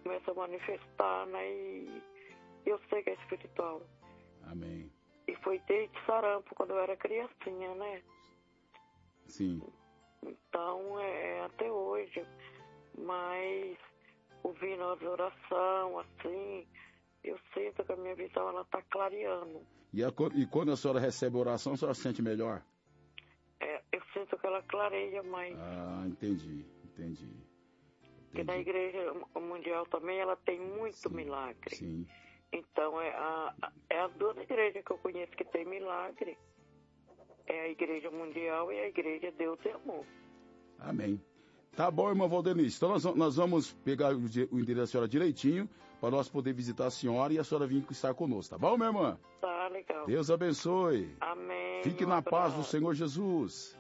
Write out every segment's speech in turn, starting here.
começa a manifestar, né? E eu sei que é espiritual. Amém. E foi desde sarampo, quando eu era criancinha, né? Sim. Então, até hoje. Mas, ouvindo as orações, assim, eu sinto que a minha visão, ela tá clareando. E quando a senhora recebe oração, a senhora se sente melhor? Eu sinto que ela clareia mais. Ah, entendi. Porque na Igreja Mundial também ela tem muito milagre. Sim. Então, as duas igrejas que eu conheço que tem milagre. É a Igreja Mundial e a Igreja Deus e Amor. Amém. Tá bom, irmã Valdenice. Então nós vamos pegar o endereço da senhora direitinho para nós poder visitar a senhora e a senhora vir estar conosco. Tá bom, minha irmã? Tá, legal. Deus abençoe. Amém. Fique na paz do Senhor Jesus.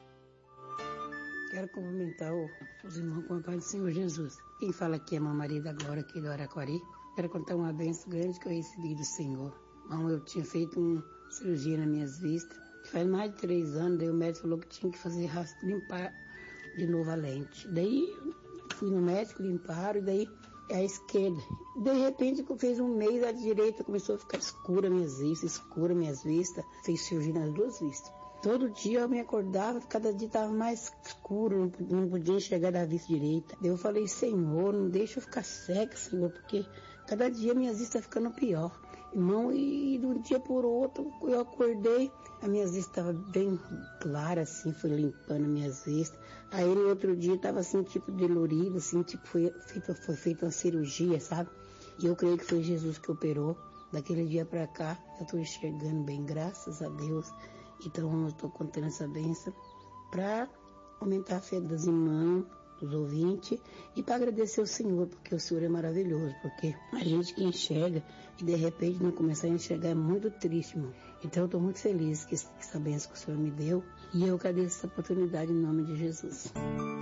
Quero cumprimentar os irmãos com a paz do Senhor Jesus. Quem fala aqui é a irmã Maria da Glória, aqui do Araquari. Quero contar uma bênção grande que eu recebi do Senhor. Eu tinha feito uma cirurgia nas minhas vistas. Faz mais de 3 anos, daí o médico falou que tinha que fazer limpar de novo a lente. Daí fui no médico, limparam, e daí é a esquerda. De repente, fez um mês, a direita começou a ficar escura minhas vistas. Fez cirurgia nas 2 vistas. Todo dia eu me acordava, cada dia estava mais escuro, não podia enxergar da vista direita. Daí eu falei, Senhor, não deixa eu ficar cega, Senhor, porque cada dia minhas vistas estão ficando pior. Irmão, e de um dia por outro, eu acordei, as minhas vistas estavam bem claras, assim, foi limpando minhas vistas. Aí no outro dia estava assim, tipo dolorido, assim, tipo foi feita uma cirurgia, sabe? E eu creio que foi Jesus que operou. Daquele dia para cá, eu estou enxergando bem, graças a Deus. Então eu estou contando essa bênção para aumentar a fé das irmãs, dos ouvintes, e para agradecer ao Senhor, porque o Senhor é maravilhoso, porque a gente que enxerga e de repente não começar a enxergar é muito triste, irmão. Então eu estou muito feliz que essa bênção que o Senhor me deu, e eu agradeço essa oportunidade em nome de Jesus.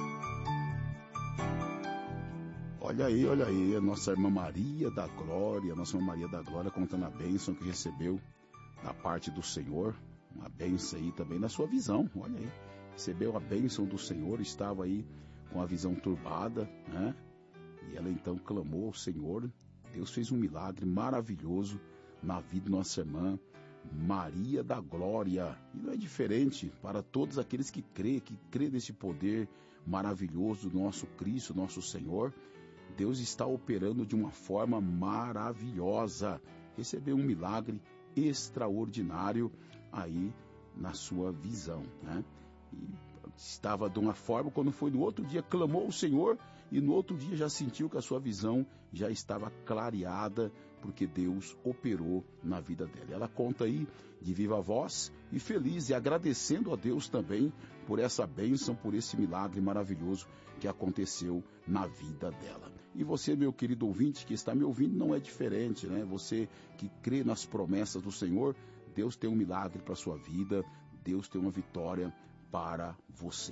Olha aí, a nossa irmã Maria da Glória, contando a bênção que recebeu da parte do Senhor, uma bênção aí também na sua visão, olha aí, recebeu a bênção do Senhor, estava aí com a visão turbada, né? E ela então clamou ao Senhor. Deus fez um milagre maravilhoso na vida da nossa irmã Maria da Glória. E não é diferente para todos aqueles que crê nesse poder maravilhoso do nosso Cristo, nosso Senhor. Deus está operando de uma forma maravilhosa. Recebeu um milagre extraordinário aí na sua visão, né? E estava de uma forma, quando foi no outro dia, clamou ao Senhor, e no outro dia já sentiu que a sua visão já estava clareada, porque Deus operou na vida dela. Ela conta aí de viva voz e feliz, e agradecendo a Deus também por essa bênção, por esse milagre maravilhoso que aconteceu na vida dela. E você, meu querido ouvinte, que está me ouvindo, não é diferente, né? Você que crê nas promessas do Senhor, Deus tem um milagre para a sua vida, Deus tem uma vitória para você.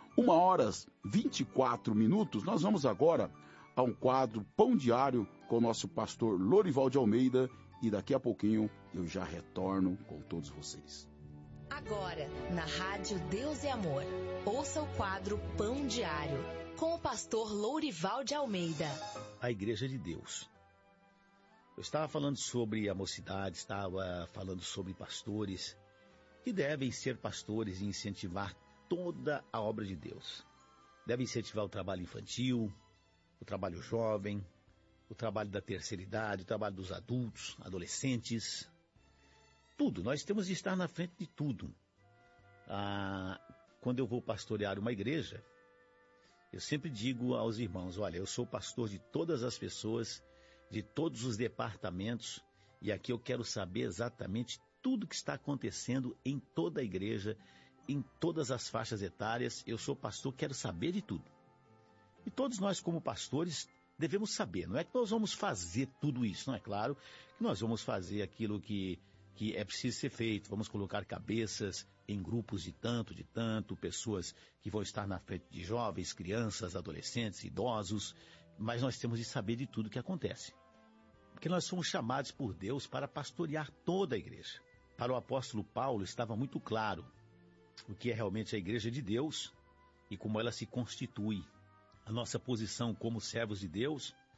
1h24, nós vamos agora a um quadro Pão Diário com o nosso pastor Lorival de Almeida, e daqui a pouquinho eu já retorno com todos vocês. Agora, na Rádio Deus e Amor, ouça o quadro Pão Diário com o pastor Lorival de Almeida. A Igreja de Deus. Eu estava falando sobre a mocidade, estava falando sobre pastores que devem ser pastores e incentivar toda a obra de Deus. Devem incentivar o trabalho infantil, o trabalho jovem, o trabalho da terceira idade, o trabalho dos adultos, adolescentes. Tudo, nós temos de estar na frente de tudo. Quando eu vou pastorear uma igreja, eu sempre digo aos irmãos, olha, eu sou pastor de todas as pessoas, de todos os departamentos, e aqui eu quero saber exatamente tudo que está acontecendo em toda a igreja, em todas as faixas etárias. Eu sou pastor, quero saber de tudo. E todos nós, como pastores, devemos saber. Não é que nós vamos fazer tudo isso, não é claro que nós vamos fazer aquilo que é preciso ser feito. Vamos colocar cabeças em grupos de tanto, pessoas que vão estar na frente de jovens, crianças, adolescentes, idosos, mas nós temos de saber de tudo que acontece. Porque nós somos chamados por Deus para pastorear toda a igreja. Para o apóstolo Paulo estava muito claro o que é realmente a igreja de Deus e como ela se constitui. A nossa posição como servos de Deus